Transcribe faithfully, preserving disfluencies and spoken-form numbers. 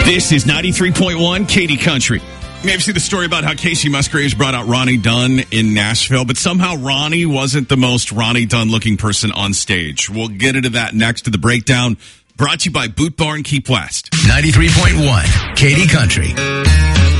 This is ninety-three point one Katy Country. You may have seen the story about how Casey Musgraves brought out Ronnie Dunn in Nashville, but somehow Ronnie wasn't the most Ronnie Dunn-looking person on stage. We'll get into that next to the breakdown, brought to you by Boot Barn Keep West. ninety-three point one Katy Country.